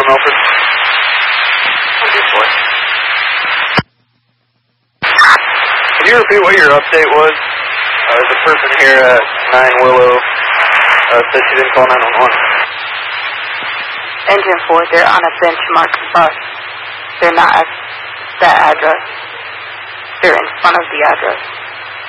Milford. 104. Can you repeat what your update was? The person here at 9 Willow said she didn't call 911. Engine 4, they're on a benchmark bus. They're not at that address. They're in front of the address.